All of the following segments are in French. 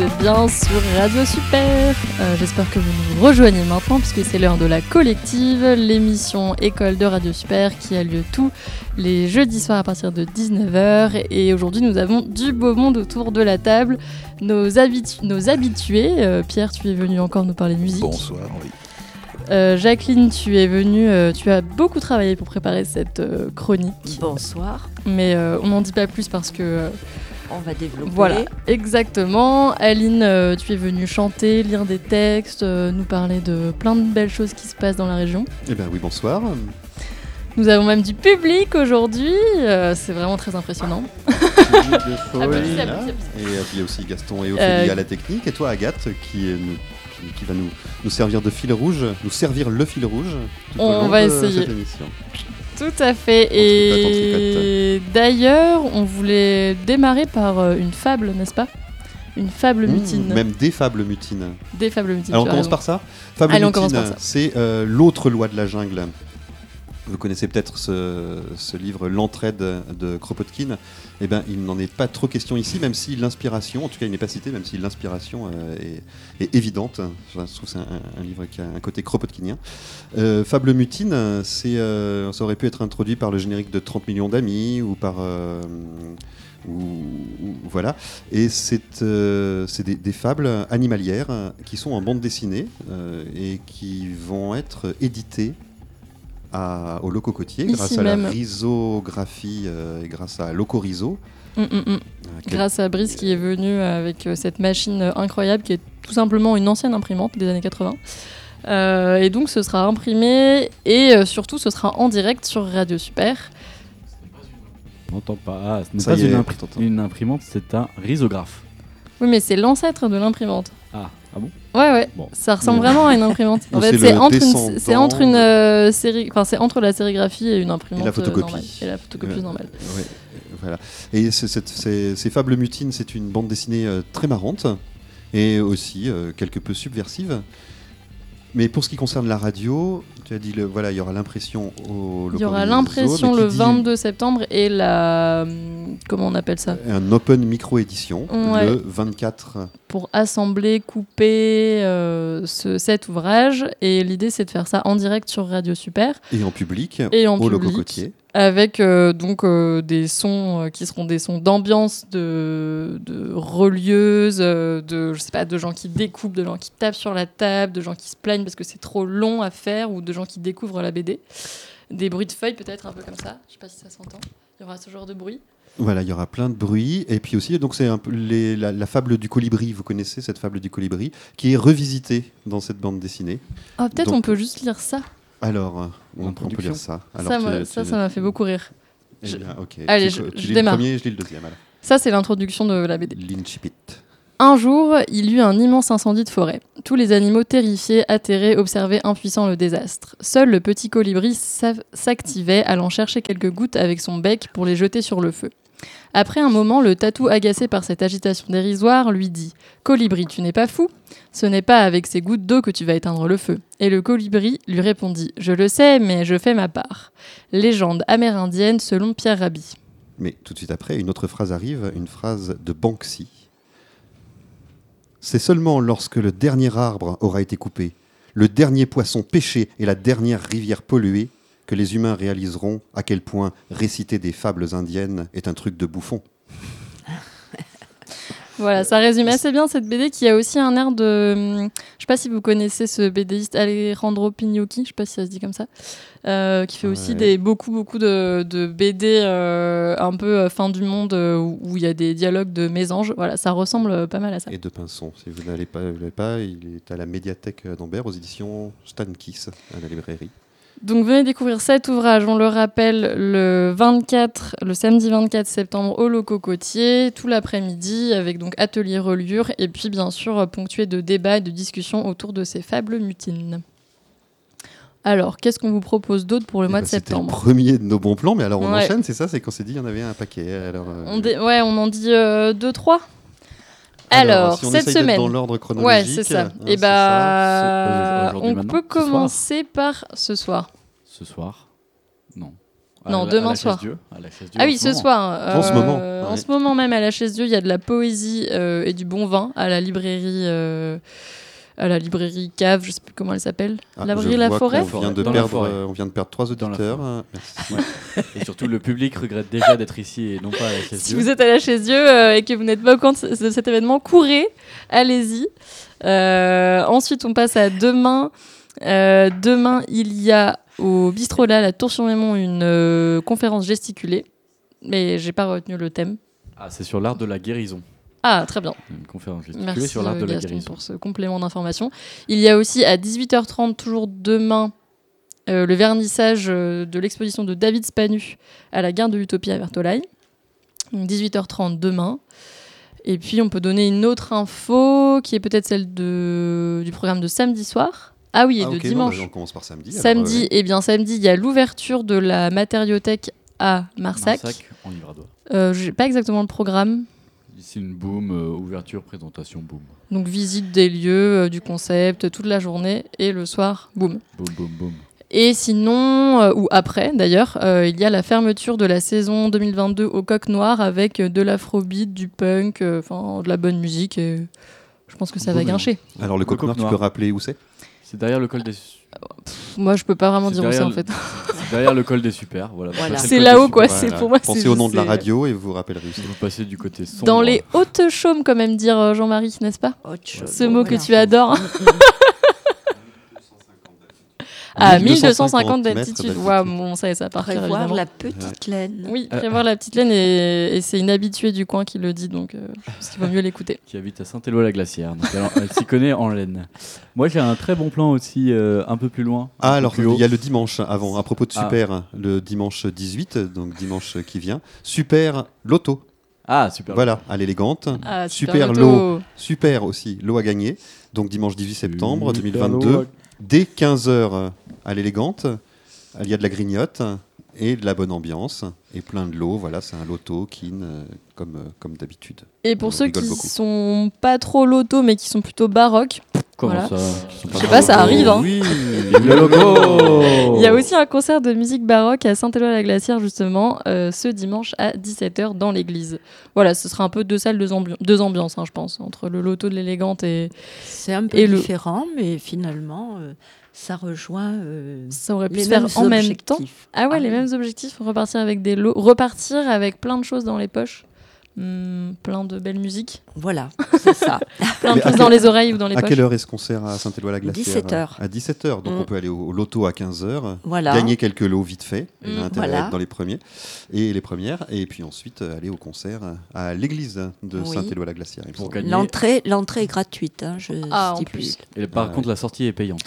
bien sur Radio Super. J'espère que vous nous rejoignez maintenant puisque c'est l'heure de la collective, l'émission école de Radio Super qui a lieu tous les jeudis soirs à partir de 19h. Et aujourd'hui, nous avons du beau monde autour de la table. Nos habitués. Pierre, tu es venu encore nous parler musique. Bonsoir, oui. Jacqueline, tu es venue, tu as beaucoup travaillé pour préparer cette chronique. Bonsoir. Mais on n'en dit pas plus parce que... on va développer. Voilà, exactement. Aline, tu es venue chanter, lire des textes, nous parler de plein de belles choses qui se passent dans la région. Eh bien oui, bonsoir. Nous avons même du public aujourd'hui, c'est vraiment très impressionnant. Et il y a aussi Gaston et Ophélie à la technique. Et toi, Agathe, qui va nous servir de fil rouge, nous servir le fil rouge tout au long va de essayer. cette émission. Tout à fait. Et d'ailleurs, on voulait démarrer par une fable, n'est-ce pas ? Une fable mutine. Même des fables mutines. Des fables mutines. Alors on commence par ça. Fable Allez, mutine, c'est l'autre loi de la jungle. Vous connaissez peut-être ce livre L'entraide de Kropotkin. Eh bien, il n'en est pas trop question ici, même si l'inspiration, en tout cas il n'est pas cité, même si l'inspiration est évidente. Je trouve que c'est un livre qui a un côté kropotkinien. Fable mutine, ça aurait pu être introduit par le générique de 30 millions d'amis ou par... voilà. Et c'est des fables animalières qui sont en bande dessinée et qui vont être éditées au Loco Cocotier grâce à la risographie et grâce à Locoriso. Grâce à Brice qui est venu avec cette machine incroyable qui est tout simplement une ancienne imprimante des années 80. Et donc ce sera imprimé et surtout ce sera en direct sur Radio Super. On n'entend pas. Ce n'est pas une imprimante, c'est un risographe. Oui, mais c'est l'ancêtre de l'imprimante. Ah bon ? Ouais. Bon. Ça ressemble vraiment à une imprimante. En fait, c'est entre la sérigraphie et une imprimante. Et la photocopie. Normale. Et la photocopie normale. Ouais, voilà. Et ces fables mutines, c'est une bande dessinée très marrante et aussi quelque peu subversive. Mais pour ce qui concerne la radio, tu as dit il y aura l'impression au Il y aura l'impression le 22 septembre et comment on appelle ça ? Un open micro-édition le 24. Pour assembler, couper cet ouvrage. Et l'idée, c'est de faire ça en direct sur Radio Super. Et en public, au Loco Cocotier. Avec des sons qui seront des sons d'ambiance, de relieuses, de gens qui découpent, de gens qui tapent sur la table, de gens qui se plaignent parce que c'est trop long à faire, ou de gens qui découvrent la BD. Des bruits de feuilles peut-être, un peu comme ça. Je sais pas si ça s'entend. Il y aura ce genre de bruit. Voilà, il y aura plein de bruits. Et puis aussi, donc c'est un peu la fable du colibri. Vous connaissez cette fable du colibri qui est revisitée dans cette bande dessinée. Ah, peut-être on peut juste lire ça. Alors, on peut lire ça. Alors, ça m'a fait beaucoup rire. Eh bien, ok. Allez, tu je lis démarre. Le premier, je lis le deuxième. Alors. Ça, c'est l'introduction de la BD. L'incipit. Un jour, il y eut un immense incendie de forêt. Tous les animaux terrifiés, atterrés, observaient impuissants le désastre. Seul le petit colibri s'activait, allant chercher quelques gouttes avec son bec pour les jeter sur le feu. Après un moment, le tatou, agacé par cette agitation dérisoire, lui dit « Colibri, tu n'es pas fou ? Ce n'est pas avec ces gouttes d'eau que tu vas éteindre le feu. » Et le colibri lui répondit « Je le sais, mais je fais ma part. » Légende amérindienne selon Pierre Rabhi. Mais tout de suite après, une autre phrase arrive, une phrase de Banksy. « C'est seulement lorsque le dernier arbre aura été coupé, le dernier poisson pêché et la dernière rivière polluée que les humains réaliseront à quel point réciter des fables indiennes est un truc de bouffon. » Voilà, ça résume assez bien cette BD qui a aussi un air de... Je ne sais pas si vous connaissez ce BDiste Alejandro Pignocchi, je ne sais pas si ça se dit comme ça, qui fait aussi beaucoup de BD un peu fin du monde où il y a des dialogues de mésanges. Voilà, ça ressemble pas mal à ça. Et de Pinson. Si vous n'allez pas, il est à la médiathèque d'Ambert aux éditions Stan Kiss à la librairie. Donc venez découvrir cet ouvrage, on le rappelle, le samedi 24 septembre au Loco Cocotier, tout l'après-midi, avec donc atelier reliure, et puis bien sûr ponctué de débats et de discussions autour de ces fables mutines. Alors, qu'est-ce qu'on vous propose d'autre pour le mois de septembre ? C'était le premier de nos bons plans, mais alors on enchaîne, c'est ça ? C'est qu'on s'est dit il y en avait un paquet. Alors, on en dit 2-3 ? Alors, si on cette semaine, dans l'ordre chronologique, ouais, c'est ça. Et on peut commencer par ce soir. Ce soir ? Non. Non, demain soir. Ah oui, ce soir. En ce moment. En ce moment même, à la Chaise-Dieu, il y a de la poésie et du bon vin à la librairie Cave, je sais plus comment elle s'appelle. La librairie La Forêt. On vient de perdre 3 auditeurs. Merci. Ouais. Et surtout, le public regrette déjà d'être ici et non pas à la Chaise-Dieu. Si vous êtes à la Chaise-Dieu et que vous n'êtes pas au courant de cet événement, courez, allez-y. Ensuite, on passe à demain. Demain, il y a au Bistrot là, la Tour-sur-Mémont, une conférence gesticulée, mais j'ai pas retenu le thème. Ah, c'est sur l'art de la guérison. Ah, très bien. Une conférence gesticulée sur l'art de la guérison. Pour ce complément d'information. Il y a aussi à 18h30, toujours demain, le vernissage de l'exposition de David Spanu à la gare de l'Utopie à Vertolaye. Donc 18h30 demain. Et puis on peut donner une autre info qui est peut-être celle du programme de samedi soir. Ah oui, et de dimanche. Non, on commence par samedi. Samedi, samedi, il y a l'ouverture de la Matériothèque à Marsac. En Livradois. J'ai pas exactement le programme. C'est une boom, ouverture, présentation, boom. Donc visite des lieux, du concept, toute la journée, et le soir, boom. Boom, boom, boom. Et sinon, ou après d'ailleurs, il y a la fermeture de la saison 2022 au Coq Noir avec de l'afrobeat, du punk, de la bonne musique. Et je pense que ça va guincher. Alors le Coq Noir, tu peux rappeler où c'est ? C'est derrière le col des... Moi, je peux pas vraiment dire où c'est en fait. C'est derrière le col des Super. Voilà. C'est là-haut quoi. C'est pour moi. Pensez au nom de la radio et vous vous rappellerez aussi. Vous passez du côté sombre. Dans les hautes chaumes, quand même dire Jean-Marie, n'est-ce pas ? Ce mot que tu adores. À 1250 d'altitude. Waouh, bon, ça part. Prévoir la petite laine. Oui, prévoir la petite laine. Et c'est une habituée du coin qui le dit, donc parce qu'il vaut mieux l'écouter. Qui habite à Saint-Éloi-la-Glacière. Donc elle s'y connaît en laine. Moi, j'ai un très bon plan aussi, un peu plus loin. Ah, alors il y a le dimanche avant, à propos de Super, le dimanche 18, donc dimanche qui vient. Super Loto. Ah, super. Voilà, à l'élégante. Ah, super lot. Super aussi, lot à gagner. Donc dimanche 18 septembre 2022. Dès 15h à l'élégante, il y a de la grignote et de la bonne ambiance et plein de lots. Voilà, c'est un loto kin comme d'habitude. Et pour ceux qui sont pas trop loto mais qui sont plutôt baroques, comment ça je sais pas, ça arrive. Hein. Oui, le logo. Il y a aussi un concert de musique baroque à Saint-Éloi-la-Glacière justement ce dimanche à 17h dans l'église. Voilà, ce sera un peu deux salles, deux ambiances, je pense, entre le loto de l'élégante et... C'est un peu différent, mais finalement... ça rejoint ça aurait pu se faire en même temps. Ah ouais, les mêmes objectifs, repartir avec des lots, repartir avec plein de choses dans les poches, plein de belles musiques. Voilà, c'est ça. Plein de choses dans les oreilles ou dans les poches. À quelle heure est ce concert à Saint-Éloi-la-Glacière ? 17h. À 17h, donc on peut aller au loto à 15h, voilà. Gagner quelques lots vite fait, il y a intérêt à être dans les premiers et les premières, et puis ensuite aller au concert à l'église de Saint-Éloi-la-Glacière. Pour gagner... L'entrée est gratuite, je stipule. Et par contre, la sortie est payante.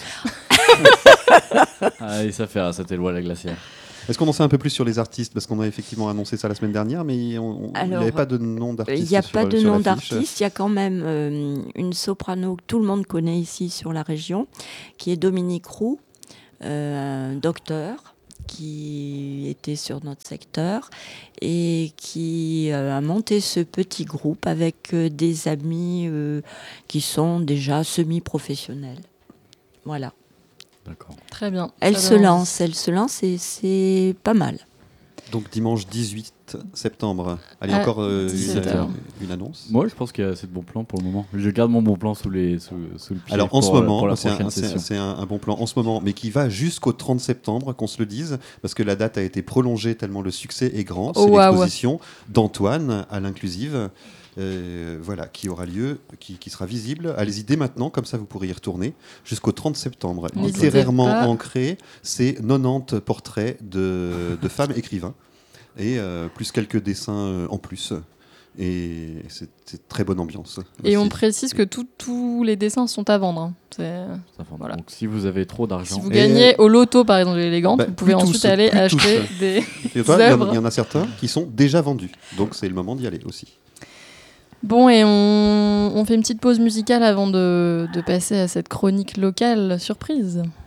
Et ça fait à Saint-Éloi-la-Glacière. Est-ce qu'on en sait un peu plus sur les artistes ? Parce qu'on a effectivement annoncé ça la semaine dernière, mais il n'y avait pas de nom d'artiste. Il n'y a pas de nom d'artiste. Il y a quand même une soprano que tout le monde connaît ici sur la région, qui est Dominique Roux, un docteur qui était sur notre secteur et qui a monté ce petit groupe avec des amis qui sont déjà semi-professionnels. Voilà. D'accord. Très bien. Elle se lance et c'est pas mal. Donc dimanche 18 septembre. Allez, encore une annonce. Moi, je pense qu'il y a assez de bons plans pour le moment. Je garde mon bon plan sous le pied. Alors en ce moment, pour la prochaine session. C'est un bon plan en ce moment, mais qui va jusqu'au 30 septembre, qu'on se le dise, parce que la date a été prolongée tellement le succès est grand. C'est l'exposition d'Antoine à l'Inclusive. Voilà, qui aura lieu, qui sera visible. Allez-y dès maintenant, comme ça vous pourrez y retourner jusqu'au 30 septembre. Littérairement ancré, c'est 90 portraits de femmes écrivains et plus quelques dessins en plus. Et c'est très bonne ambiance. Et on précise que tous les dessins sont à vendre. Voilà. Donc si vous avez trop d'argent... Si vous gagnez au loto, par exemple, l'élégante, vous pouvez ensuite aller acheter des œuvres. Il y en a certains qui sont déjà vendus. Donc c'est le moment d'y aller aussi. Bon, et on fait une petite pause musicale avant de passer à cette chronique locale surprise.